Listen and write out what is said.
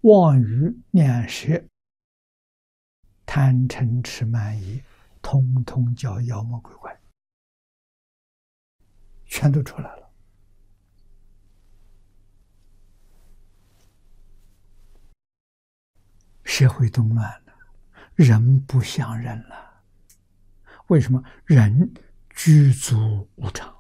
妄语、两舌、贪嗔痴慢疑，通通叫妖魔鬼怪，全都出来了。社会动乱了，人不像人了。为什么？人具足无常。